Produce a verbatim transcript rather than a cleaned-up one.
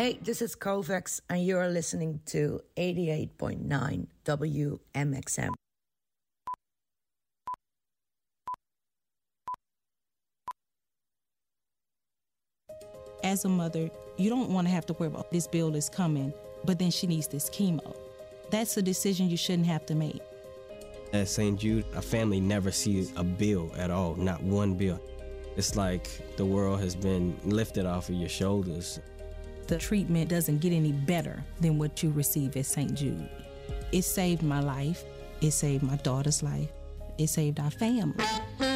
Hey, this is Kovacs, and you're listening to eighty-eight point nine W M X M. As a mother, you don't want to have to worry about this bill is coming, but then she needs this chemo. That's a decision you shouldn't have to make. At Saint Jude, a family never sees a bill at all, not one bill. It's like the world has been lifted off of your shoulders. The treatment doesn't get any better than what you receive at Saint Jude. It saved my life. It saved my daughter's life. It saved our family.